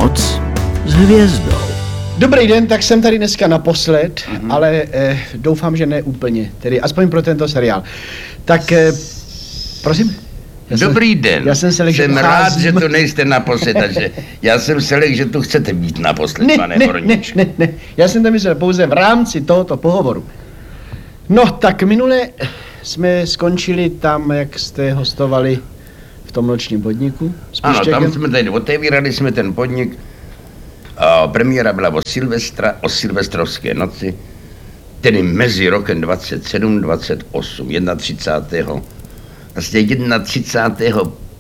Noc s hvězdou. Dobrý den, tak jsem tady dneska naposled, ale doufám, že ne úplně, tedy aspoň pro tento seriál. Tak, prosím? Dobrý den, já jsem rád, že tu nejste naposled, takže já jsem se lekl, že tu chcete být naposled, pane Horníčku. Ne, já jsem to myslel pouze v rámci tohoto pohovoru. No, tak minule jsme skončili tam, jak jste hostovali v tom nočním podniku. Ano, tam jsme tady otevírali jsme ten podnik. Premiéra byla o silvestrovské noci, tedy mezi rokem 27, 28, 31. Vlastně 31.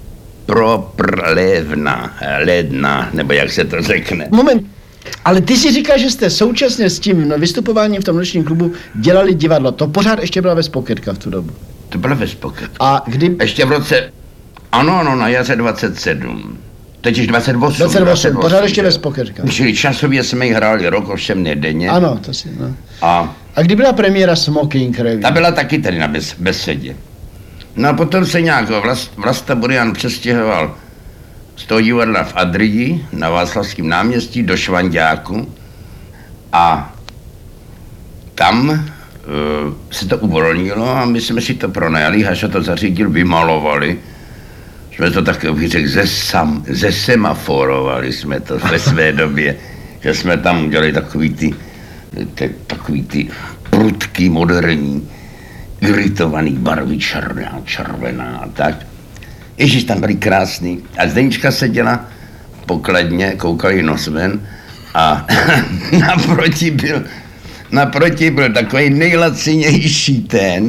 ledna, nebo jak se to řekne. Moment, ale ty si říkáš, že jste současně s tím vystupováním v tom nočním klubu dělali divadlo. To pořád ještě byla Vespoketka v tu dobu. To byla Vespoketka. A kdy? Ještě v roce, ano, na jaře 27. Teď už 28, pořád ještě Vespoketka. Čili časově jsme ji hráli rok, ovšem ne denně. Ano, to si, no. A kdy byla premiéra Smoking Revue? Ta byla taky tady na besedě. No a potom se nějak Vlasta Burian přestěhoval z toho divadla v Adrii na Václavském náměstí do Švanďáku a tam se to uvolnilo a my jsme si to pronajali, Hašo to zařídil, vymalovali. Jsme to tak řekl, zesemaforovali jsme to ve své době, že jsme tam udělali takový ty prudký, moderní, iritovaný barvy, červená a tak. Ježíš, tam byli krásný. A Zdenička seděla pokladně, koukali nos ven a naproti byl takový nejlacinější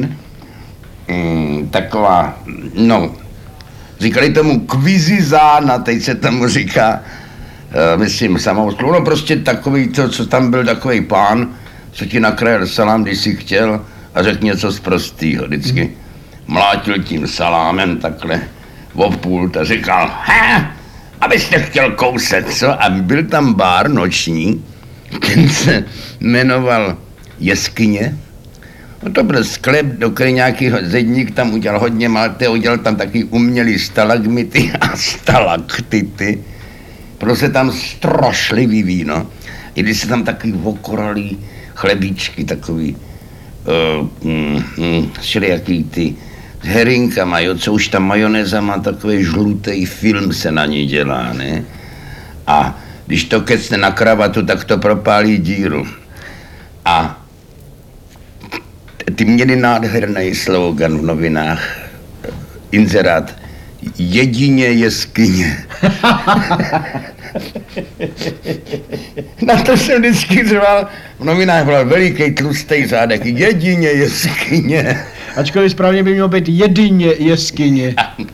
taková, říkali tomu kvizizána, teď se tomu říká, myslím, samouslu, no prostě takový to, co tam byl takový pán, co ti nakrájel salám, když si chtěl a řekl něco zprostýho, vždycky mlátil tím salámem takhle o pult a říkal, abyste chtěl kouset, co? A byl tam bar noční, ten se jmenoval Jeskyně. No to byl sklep, do který nějaký zedník tam udělal hodně malté, udělal tam taky umělý stalagmity a stalaktity. Prostě tam strašlivý víno. I když se tam takový okoralý chlebíčky, takový všelijaký ty s herinkama, jo, co už ta majonéza má takový žlutý film se na ní dělá, ne? A když to kecne na kravatu, tak to propálí díru. A ty měli nádherný slogan v novinách, inzerát, jedině jeskyně. Na to jsem vždycky řval, v novinách byl veliký tlustý řádek, jedině jeskyně. Ačkoliv správně by mělo být jedině jeskyně.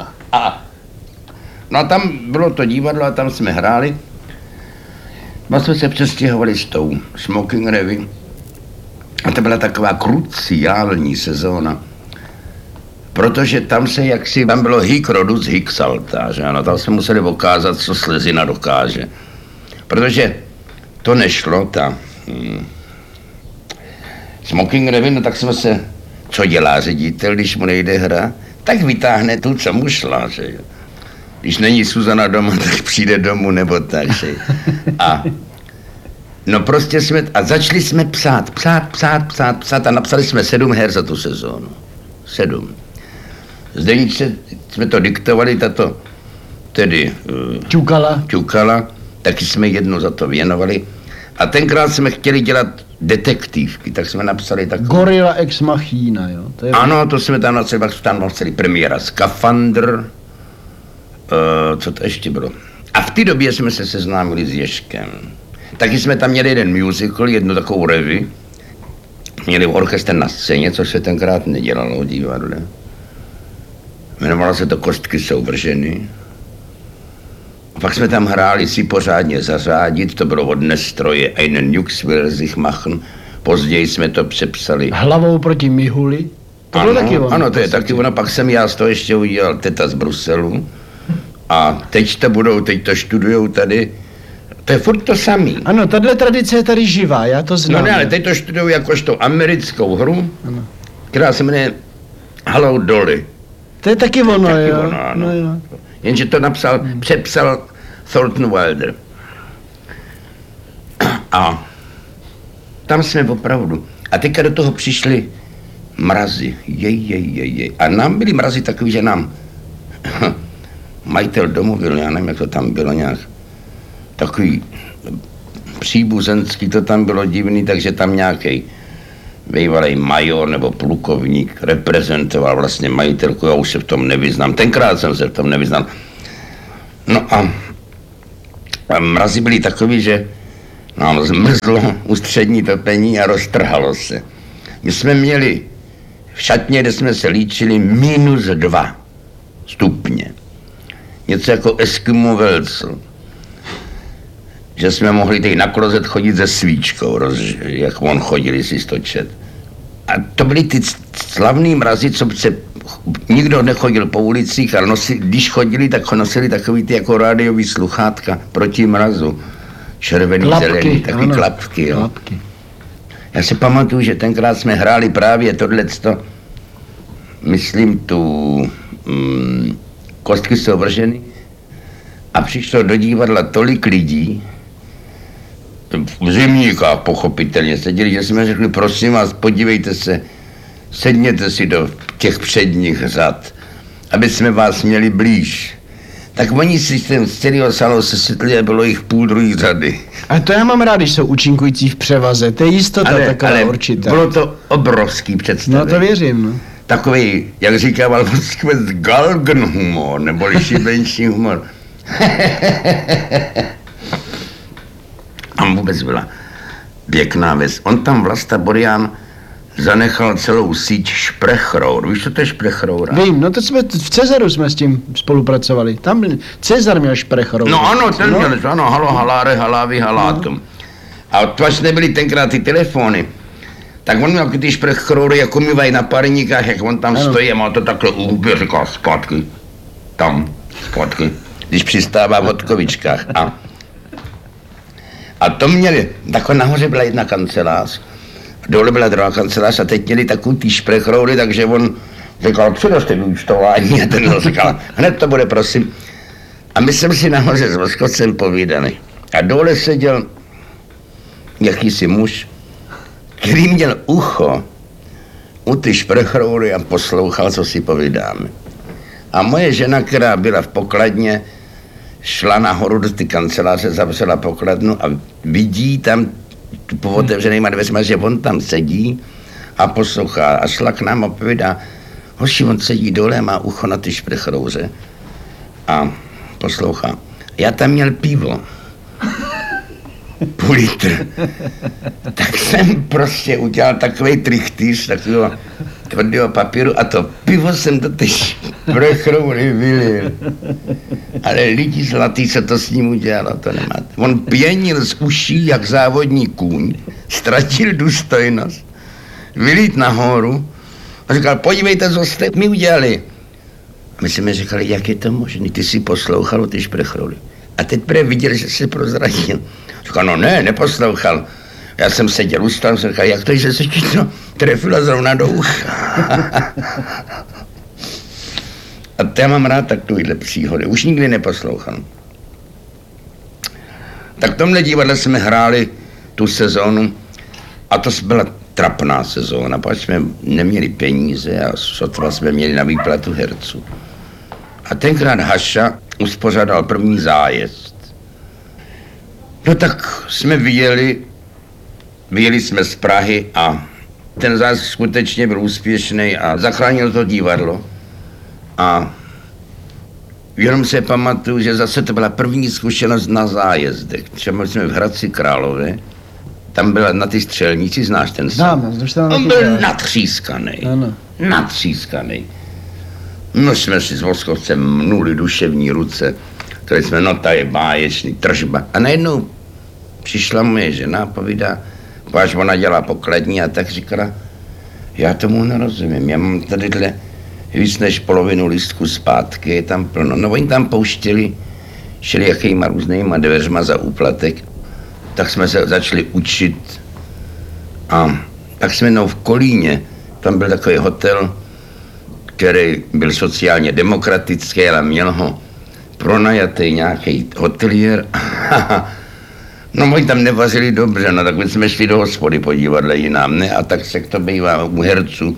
No a tam bylo to divadlo a tam jsme hráli. No jsme se přestěhovali s tou Smoking Revue. A to byla taková kruciální sezóna. Protože tam tam bylo hic rodus hic salta, že ano, tam jsme museli ukázat, co slezina dokáže. Protože to nešlo, Smoking Revue, no tak jsme se, co dělá ředitel, když mu nejde hra, tak vytáhne tu, co mu šla, že jo. Když není Suzana doma, tak přijde domů, nebo tak, že jo. No prostě začali jsme psát a napsali jsme 7 her za tu sezónu. 7. Zdeničce jsme to diktovali, tato tedy ťukala, taky jsme jednu za to věnovali. A tenkrát jsme chtěli dělat detektivky, tak jsme napsali takovou... Gorilla ex machina, jo? To je... Ano, to jsme tam napsali premiéra Skafandr, co to ještě bylo. A v té době jsme se seznámili s Ježkem. Taky jsme tam měli jeden musical, jednu takovou revue. Měli orchestr na scéně, což se tenkrát nedělalo v divadle. Jmenovalo se to Kostky jsou vrženy. A pak jsme tam hráli si pořádně zařádit, to bylo od Nestroje, einen Nux will sich machen. Později jsme to přepsali. Hlavou proti Mihuli? To bylo taky ono. Ano, to je taky ono, pak jsem já z toho ještě udělal Teta z Bruselu. A teď to študujou tady. To je furt to samý. Ano, tahle tradice je tady živá, já to znám. No ne, ale teď to študujou jakožto americkou hru, ano, která se jmenuje Hello Dolly. To je taky ono, jo. Ano. No, jo. Jenže to přepsal Thornton Wilder. A tam jsme opravdu. A teďka do toho přišly mrazy. Jej. A nám byly mrazy takový, že nám majitel domluvil, já nevím, jak to tam bylo nějak, takový příbuzenský, to tam bylo divný, takže tam nějaký bývalý major nebo plukovník reprezentoval vlastně majitelku, já už se v tom nevyznám, tenkrát jsem se v tom nevyznal. No a mrazy byly takový, že nám zmrzlo ústřední topení a roztrhalo se. My jsme měli v šatně, kde jsme se líčili, -2 stupně. Něco jako Eskimo Velcl. Že jsme mohli teď na klozet chodit se svíčkou, jak on chodili si stočet. A to byly ty slavný mrazy, co se nikdo nechodil po ulicích, ale když chodili, tak nosili takový ty jako rádiový sluchátka proti mrazu. Červený, klapky, zelený, takový klapky, jo. Klapky. Já si pamatuju, že tenkrát jsme hráli právě tohleto, myslím Kostky jsou vrženy a přišlo do divadla tolik lidí, v zimníkách pochopitelně seděli, že jsme řekli, prosím vás, podívejte se, sedněte si do těch předních řad, aby jsme vás měli blíž. Tak oni si z celého sálu se sedli a bylo jich půl druhý řady. A to já mám rád, když jsou účinkující v převaze, to je jistota taková určitá. Bylo to obrovský představení. No to věřím, no. Takový, jak říkával Moskvec, galgenhumor, neboli šibenční humor. A vůbec byla pěkná věc. On tam Vlasta Borian zanechal celou síť šprechrour. Víš, co to je šprechroura? Vím, no to jsme v Cezaru jsme s tím spolupracovali. Tam Cezar měl šprechrour. No ano, ten měl, ano, halo, haláre, halávy, halátum. No. A tvač nebyly tenkrát ty telefony. Tak on měl ty šprechroury, jako mývají na parníkách, jak on tam stojí a má to takhle úbě, říká zpátky. Tam, zpátky. Když přistává v Hodkovičkách. A to měli, takhle nahoře byla jedna kancelář, dole byla druhá kancelář a teď měli takový ty šprechroury, takže on říkal, přidoste vyúčtování a ten říkal, hned to bude, prosím. A my jsme si nahoře s Voskocem povídali. A dole seděl jakýsi muž, který měl ucho u ty šprechroury a poslouchal, co si povídáme. A moje žena, která byla v pokladně, šla nahoru do ty kanceláře, zavřela pokladnu a vidí tam po otevřenýma dveřma, že on tam sedí a poslouchá. A šla k nám a povídá, hoši, on sedí dole, má ucho na ty šprechrouře a poslouchá. Já tam měl pivo. Půl litr. Tak jsem prostě udělal takovej trichtýř, takového tvrdého papíru a to pivo jsem do té šprechroury vylil. Ale lidi zlatý, co to s ním udělalo, to nemáte. On pěnil z uší jak závodní kůň, ztratil důstojnost, vylít nahoru a říkal, podívejte, co jste mi udělali. A my jsme říkali, jak je to možné, ty si poslouchal ty šprechroury. A teď prý viděl, že se prozradil. Říkal, no ne, neposlouchal. Já jsem seděl u stolu, jsem říkal, jak to, že se ti to trefilo zrovna do ucha. A to já mám rád takovýhle příhody. Už nikdy neposlouchal. Tak v tomhle divadle jsme hráli tu sezónu a to byla trapná sezóna, protože jsme neměli peníze a sotva jsme měli na výplatu herců. A tenkrát Haša uspořádal první zájezd. No tak jsme vyjeli jsme z Prahy a ten zájezd skutečně byl úspěšný a zachránil to divadlo. A jenom se pamatuju, že zase to byla první zkušenost na zájezdech. Třeba jsme v Hradci Králové, tam byla na ty střelníci, znáš ten sám? On byl natřískanej. Natřískanej. No jsme si s Voskovcem mnuli duševní ruce, to jsme, no ta je báječný, tržba. A najednou přišla moje žena a povídá, až ona dělá pokladní a tak říkala, já tomu nerozumím, já mám tadyhle víc než polovinu lístku zpátky, je tam plno. No oni tam pouštěli všelijakýma různýma dveřma za úplatek, tak jsme se začali učit a tak jsme v Kolíně, tam byl takový hotel, který byl sociálně demokratický, ale měl ho pronajatý nějaký hotelier. No oni tam nevařili dobře, no tak my jsme šli do hospody podívat jinam, ne? A tak se to bývá u herců.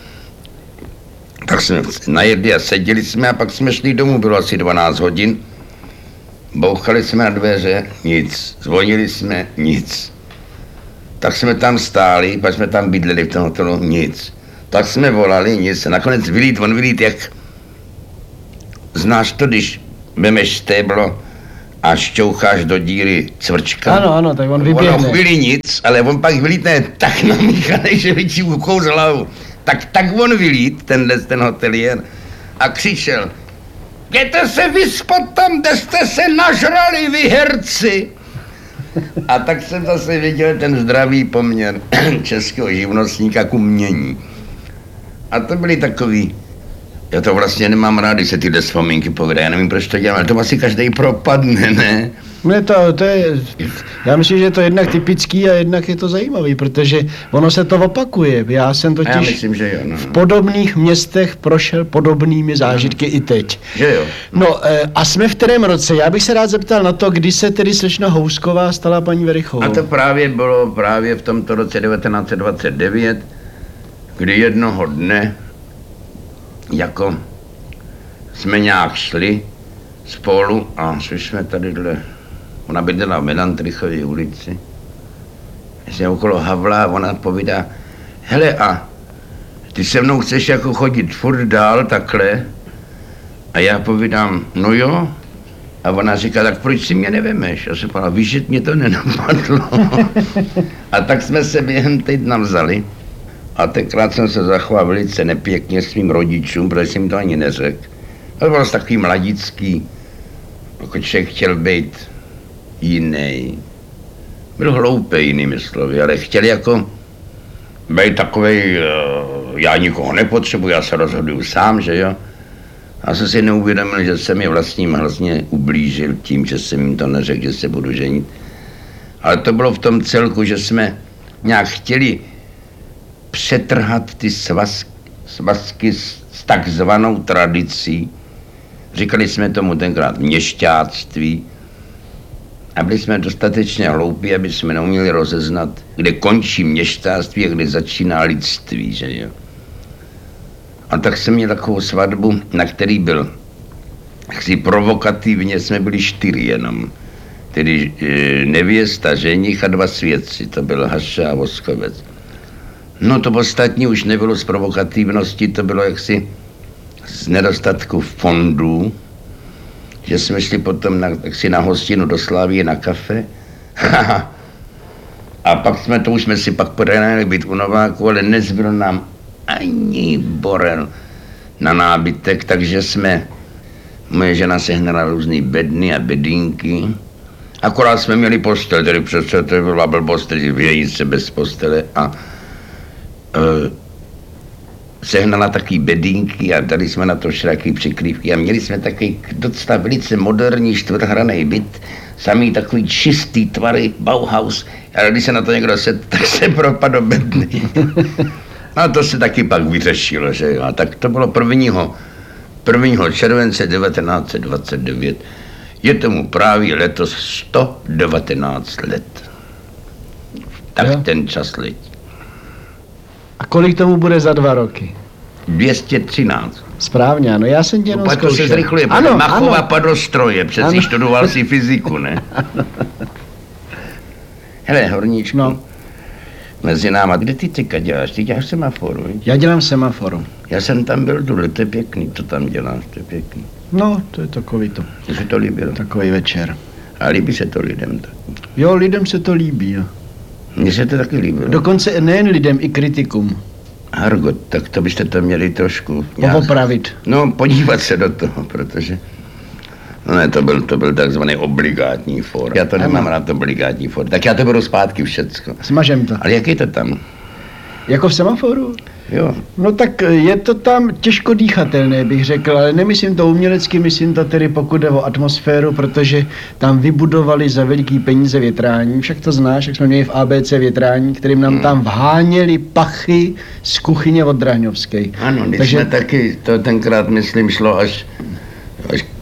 Tak jsme najedli a seděli jsme a pak jsme šli domů, bylo asi 12 hodin. Bouchali jsme na dveře, nic. Zvonili jsme, nic. Tak jsme tam stáli, pak jsme tam bydleli v tom hotelu, nic. Tak jsme volali, nic. Nakonec on vylít jak... Znáš to, když vemeš stéblo a šťoucháš do díry cvrčka? Ano, tak on vyběhne. Ono chvíli nic, ale on pak vylítne tak namíchaný, že by ti ukous hlavu. Tak on vylít, ten hotelier, a křičel: jděte se vyspat tam, kde jste se nažrali, vy herci. A tak jsem zase viděl ten zdravý poměr českého živnostníka k umění. A to byly takový, já to vlastně nemám rád, když se tyhle vzpomínky povídají, já nevím, proč to dělám, ale to asi každý propadne, ne? Ne, to je, já myslím, že je to jednak typický a jednak je to zajímavý, protože ono se to opakuje. Já jsem totiž myslím, že jo, no. v podobných městech prošel podobnými zážitky i teď. Že jo. No a jsme v kterém roce? Já bych se rád zeptal na to, kdy se tedy slečna Housková stala paní Werichovou. A to právě bylo v tomto roce 1929, kdy jednoho dne jako jsme nějak šli spolu a šli jsme tadyhle. Ona bydlela v Melantrichové ulici. Jsme okolo Havla a ona povídá: hele, a ty se mnou chceš jako chodit furt dál takhle? A já povídám: no jo. A ona říká: tak proč si mě nevemeš? A se povedala: víš, že mě to nenapadlo. A tak jsme se během týdna vzali. A tenkrát jsem se zachoval velice nepěkně svým rodičům, protože jsem to ani neřekl. To byl takový mladický, jako člověk chtěl být jiný. Byl hloupý, jinými slovy, ale chtěl jako být takovej, já nikoho nepotřebuji, já se rozhoduju sám, že jo. A jsem si neuvědomil, že jsem je vlastním hrozně ublížil tím, že jsem jim to neřekl, že se budu ženit. Ale to bylo v tom celku, že jsme nějak chtěli přetrhat ty svazky s takzvanou tradicí. Říkali jsme tomu tenkrát měšťáctví. A byli jsme dostatečně hloupí, aby jsme neuměli rozeznat, kde končí měšťáctví a kde začíná lidství, že jo. A tak jsem měl takovou svatbu, na který byl, jaksi provokativně jsme byli 4 jenom. Tedy nevěsta, ženich a 2 svědci, to byl Haša a Voskovec. No to ostatní už nebylo z provokativnosti, to bylo jaksi z nedostatku fondů, že jsme šli potom na hostinu do Slávie na kafe. A pak jsme si pak poradili být u Nováku, ale nezbyl nám ani borel na nábytek, takže moje žena sehnala různý bedny a bedínky. Akorát jsme měli postel, tedy přece to byla blbost, tedy vyjít se bez postele a sehnala taky bedínky a dali jsme na to všelijaký přikrývky a měli jsme takový docela velice moderní 4hraný byt, samý takový čistý tvary, Bauhaus, ale když se na to někdo tak se propadl do bedny. No to se taky pak vyřešilo, že jo. A tak to bylo 1. července 1929. Je tomu právě letos 119 let. Tak jo. Ten čas letí. A kolik tomu bude za 2 roky? 213. Správně, ano, já jsem tě jenom zkoušel. To se zrychluje, ano, Machova ano. Padostroje, přeci studoval si fyziku, ne? Hele, Horníčku, no. Mezi náma, kde ty teďka děláš? Ty děláš semaforu, víš? Já dělám semaforu. Já jsem tam byl důle, to je pěkný, to tam děláš, to je pěkný. No, to je takový to. Mně se to líbilo. Takový večer. A líbí se to lidem tak? Jo, lidem se to líbí, jo. Mně se to taky líbilo. Dokonce nejen lidem, i kritikům. Hargot, tak to byste to měli trošku opravit. No, podívat se do toho, protože... No ne, to byl takzvaný obligátní for. Já to nemám rád, obligátní for. Tak já to beru zpátky všecko. Smažem to. Ale jak je to tam? Jako v semaforu? Jo. No tak je to tam těžko dýchatelné, bych řekl, ale nemyslím to umělecky, myslím to tedy pokud jde o atmosféru, protože tam vybudovali za veliký peníze větrání, však to znáš, jak jsme měli v ABC větrání, kterým nám tam vháněli pachy z kuchyně od Drahňovské. Ano, my jsme taky, to tenkrát myslím šlo až k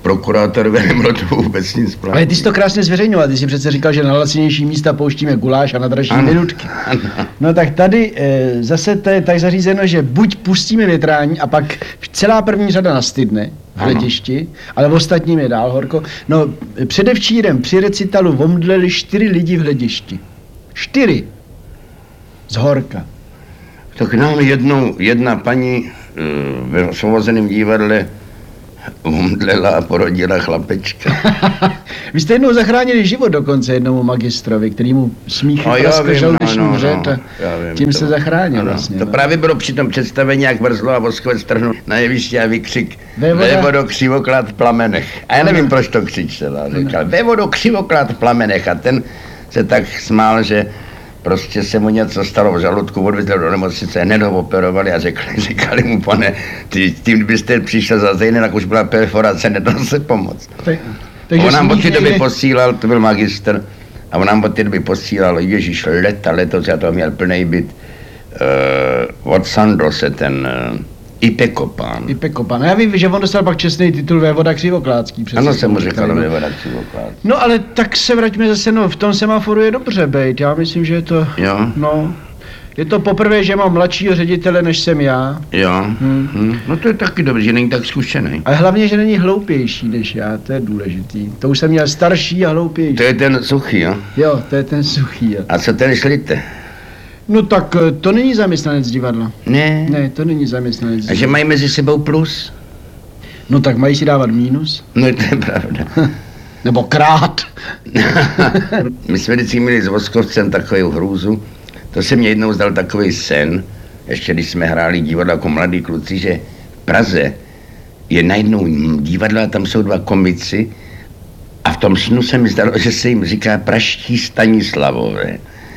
prokurátorovi nebylo to vůbec nic Ale platný. ty jsi to krásně zveřejňoval, ty jsi přece říkal, že na lacinější místa pouštíme guláš a na dražší minutky. No tak tady zase to je tak zařízeno, že buď pustíme větrání a pak celá první řada nastydne v hledišti, ale v ostatním je dál horko. No předevčírem při recitalu omdleli 4 lidi v hledišti. 4. Z horka. To k nám jedna paní ve osvobozeném divadle umdlela a porodila chlapečka. Vy jste jednou zachránili život dokonce jednomu magistrovi, který mu smích praskl žaludeční vřet a tím se zachránil vlastně. To právě bylo při tom představení, jak Vrzlo a Voskovec trhnul na jeviště a vykřik Vévodo křivoklát v plamenech. A já nevím, proč to křičel. A říkal Vévodo křivoklát v plamenech a ten se tak smál, že prostě se mu něco stalo v žaludku, odvezli do nemocnice, hned ho operovali a říkali mu, pane, tím byste přišel za týden, jak už byla perforace, nedal se pomoct. On nám od té doby posílal, to byl magistr, a on nám od té doby posílal, ježiš, letos já to měl plnej byt, od Sandrose ten Ipekopán. Ipekopán. Já vím, že on dostal pak čestný titul Vévoda Křivoklátský. Ano, jsem mu říkal Vévoda Křivoklátský. No ale tak se vraťme zase, no v tom semaforu je dobře bejt, já myslím, že je to, no, je to poprvé, že mám mladšího ředitele, než jsem já. Jo, no to je taky dobře, že není tak zkušený. Ale hlavně, že není hloupější než já, to je důležitý. To už jsem měl starší a hloupější. To je ten suchý, jo? Jo, to je ten suchý, jo. A co ten Šlite? No tak to není zaměstnanec divadla. Ne. Ne, to není zaměstnanec divadla. A že mají mezi sebou plus? No tak mají si dávat mínus. No to je pravda. Nebo krát. My jsme vždycky měli s Voskovcem takovou hrůzu. To se mě jednou zdal takový sen, ještě když jsme hráli divadlo jako mladí kluci, že v Praze je najednou divadlo a tam jsou 2 komici a v tom snu se mi zdalo, že se jim říká praští Stanislavové.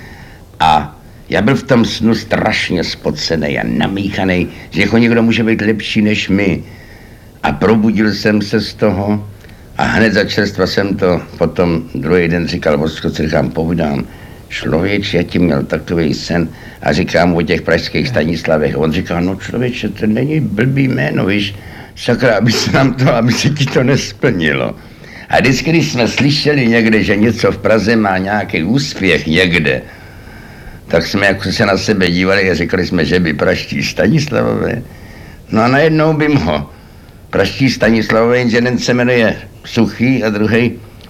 A já byl v tom snu strašně spocený a namíchaný, že jako někdo může být lepší než my. A probudil jsem se z toho a hned za čerstva jsem to potom druhý den říkal Voskovci, říkám, povídám, člověče, já ti měl takový sen a říkám mu o těch pražských Stanislavech. On říká, no člověče, to není blbý jméno, víš, sakra, aby se ti to nesplnilo. A vždycky, když jsme slyšeli někde, že něco v Praze má nějaký úspěch někde, tak jsme jako se na sebe dívali a říkali jsme, že by praští Stanislavové. No a najednou bym ho. Praští Stanislavové, jenže jeden se jmenuje Suchý a druhý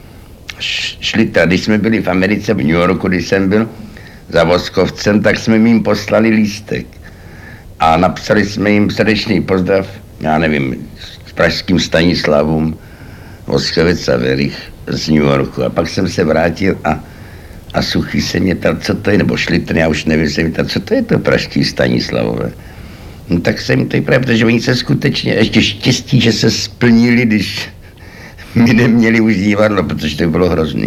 Šlita. Když jsme byli v Americe, v New Yorku, když jsem byl za Voskovcem, tak jsme jim poslali lístek. A napsali jsme jim srdečný pozdrav, já nevím, s pražským Stanislavům, Voskovec a Verich z New Yorku. A pak jsem se vrátil a Suchý se mě ptal, co to je, nebo Šlitr, já už nevím, se mi ptal, co to je to pražští Stanislavové. No tak jsem to právě, protože oni se skutečně, ještě štěstí, že se splnili, když my neměli už divadlo, protože to bylo hrozný.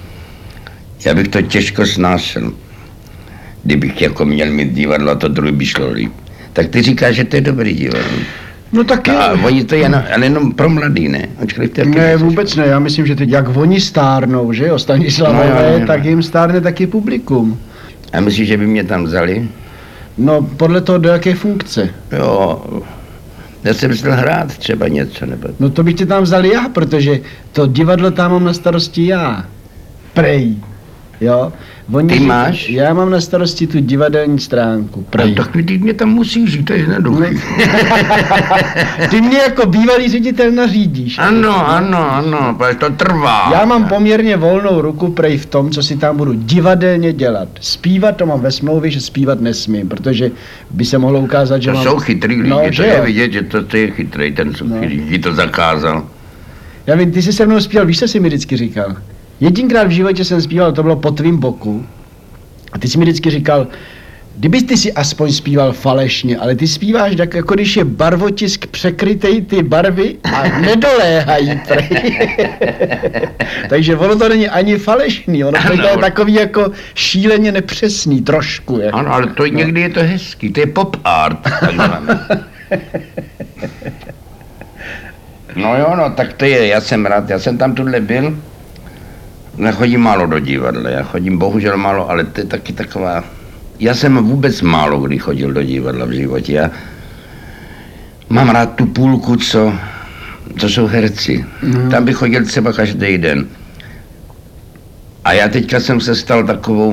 Já bych to těžko snášel, kdybych jako měl mít divadlo a to druhý by šlo líp. Tak ty říkáš, že to je dobrý divadlo. No tak a oni to ale jenom pro mladý, ne? Ne, vůbec ne, já myslím, že teď jak oni stárnou, že jo, Stanislavové, tak jim stárne taky publikum. A myslíš, že by mě tam vzali? No, podle toho, do jaké funkce. Jo, já jsem myslel hrát třeba něco, nebo... No to bych tě tam vzal já, protože to divadlo tam mám na starosti já. Prej. Jo? Ty máš? Já mám na starosti tu divadelní stránku. Prej. Tak ty mě tam musíš žít, to je jednoduché. Ty mě jako bývalý ředitel nařídíš. Ano, protože to trvá. Já mám poměrně volnou ruku prej v tom, co si tam budu divadelně dělat. Zpívat to mám ve smlouvě, že zpívat nesmím, protože by se mohlo ukázat, že to mám... jsou chytrý lidi, to je vidět, že to je chytrý, ten Suchý, ti to zakázal. Já vím, ty jsi se mnou zpíval, víš, co jsi mi vždycky říkal? Jedinkrát v životě jsem zpíval, to bylo po tvým boku. A ty jsi mi vždycky říkal, kdyby ty si aspoň zpíval falešně, ale ty zpíváš tak, jako když je barvotisk překrytej ty barvy a nedoléhají. Takže ono to není ani falešný, ono to je takový jako šíleně nepřesný trošku. Jako. Ano, ale to někdy je to hezký, to je pop art. No, tak to je, já jsem rád, já jsem tam tuhle byl. Nechodím málo do divadla, já chodím bohužel málo, ale to je taky taková... Já jsem vůbec málo kdy chodil do divadla v životě. Já mám rád tu půlku, co To jsou herci. Tam bych chodil třeba každý den. A já teďka jsem se stal takovou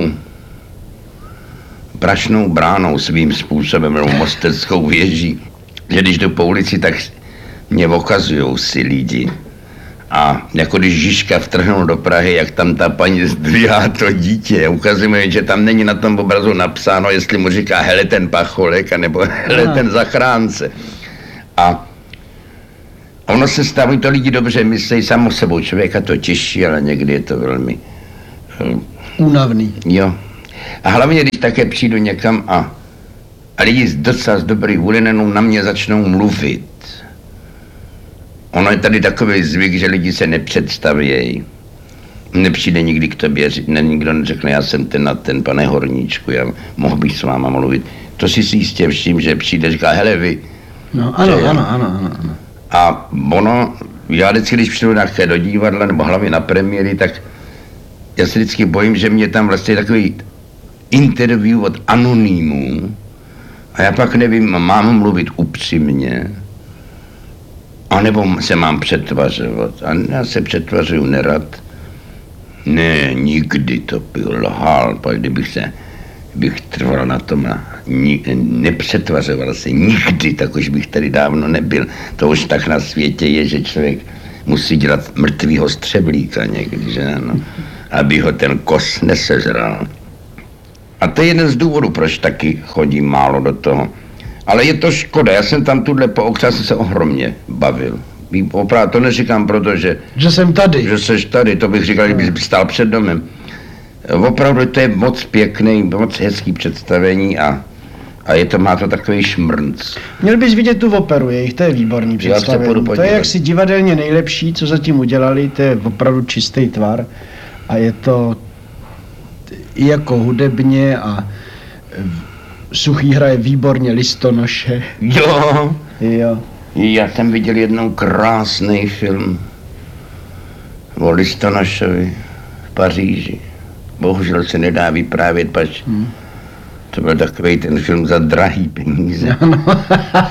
prašnou bránou svým způsobem, nebo mosteckou věží, že když jdu po ulici, tak mě okazujou si lidi. A jako když Žižka vtrhnul do Prahy, jak tam ta paní zdvíhá to dítě, ukazuje mi, že tam není na tom obrazu napsáno, jestli mu říká hele ten pacholek, nebo hele ten zachránce. A ono se staví, to lidi dobře myslí, samo sebou člověka to těší, ale někdy je to velmi únavný. Jo. A hlavně, když také přijdu někam a lidi docela z dobrých vůle na mě začnou mluvit. Ono je tady takový zvyk, že lidi se nepředstavějí. Nepřijde nikdy k tobě, nikdo neřekne, já jsem ten pane Horníčku, já mohl bych s váma mluvit. To si jistě všim, že přijde, říká, hele vy. No ano. A ono, já vždycky, když přijdu nějaké do divadla, nebo hlavně na premiéry, tak já se vždycky bojím, že mě tam vlastně takový interview od anonymů a já pak nevím, mám mluvit upřímně, anebo se mám přetvařovat. A já se přetvařuju nerad. Ne, nikdy to byl lhal, kdybych trval na tom a nepřetvařoval se nikdy, tak už bych tady dávno nebyl. To už tak na světě je, že člověk musí dělat mrtvýho střeblíka někdy, že ano, aby ho ten kos nesežral. A to je jeden z důvodů, proč taky chodím málo do toho. Ale je to škoda, já jsem tam tuhle po okře se ohromně bavil. Opravdu to neříkám proto, že jsem tady. Že seš tady, to bych říkal, kdyby stál před domem. Opravdu to je moc pěkný, moc hezký představení a má to takový šmrnc. Měl bys vidět tu operu, to je výborný představení. To je jaksi divadelně nejlepší, co zatím udělali, to je opravdu čistý tvar a je to i jako hudebně a Suchý hraje výborně Listonoše. Jo. Jo. Já jsem viděl jednou krásný film o Listonošovi v Paříži. Bohužel se nedá vyprávět, pač to byl takový ten film za drahý peníze.